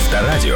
Авторадио.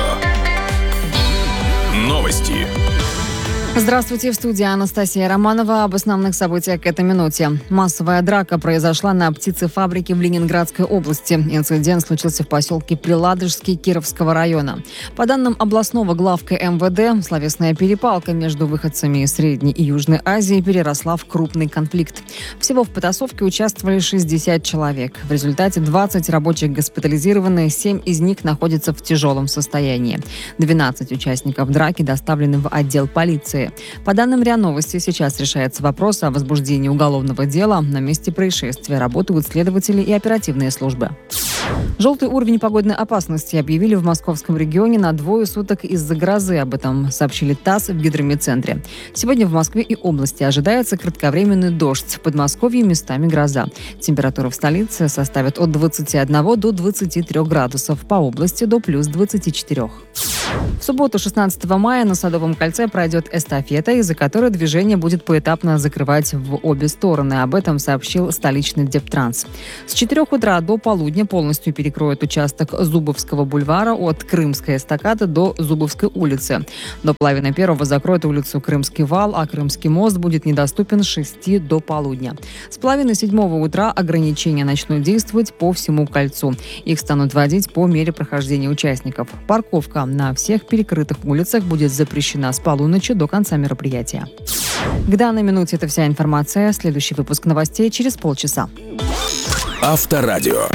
Новости. Здравствуйте, в студии Анастасия Романова. Об основных событиях к этой минуте. Массовая драка произошла на птицефабрике в Ленинградской области. Инцидент случился в поселке Приладожский Кировского района. По данным областного главка МВД, словесная перепалка между выходцами из Средней и Южной Азии переросла в крупный конфликт. Всего в потасовке участвовали 60 человек. В результате 20 рабочих госпитализированы, 7 из них находятся в тяжелом состоянии. 12 участников драки доставлены в отдел полиции. По данным РИА Новости, сейчас решается вопрос о возбуждении уголовного дела. На месте происшествия работают следователи и оперативные службы. Желтый уровень погодной опасности объявили в московском регионе на 2 суток из-за грозы. Об этом сообщили ТАСС в гидрометцентре. Сегодня в Москве и области ожидается кратковременный дождь. В Подмосковье местами гроза. Температура в столице составит от 21 до 23 градусов. По области до плюс 24. В субботу, 16 мая, на Садовом кольце пройдет эстафета, из-за которой движение будет поэтапно закрывать в обе стороны. Об этом сообщил столичный Дептранс. С 4 утра до полудня полностью перекроют участок Зубовского бульвара от Крымской эстакады до Зубовской улицы. До половины первого закроют улицу Крымский вал, а Крымский мост будет недоступен с 6 до полудня. С половины 7 утра ограничения начнут действовать по всему кольцу. Их станут вводить по мере прохождения участников. Парковка на всех перекрытых улицах будет запрещена с полуночи до конца мероприятия. К данной минуте это вся информация. Следующий выпуск новостей через полчаса. Авторадио.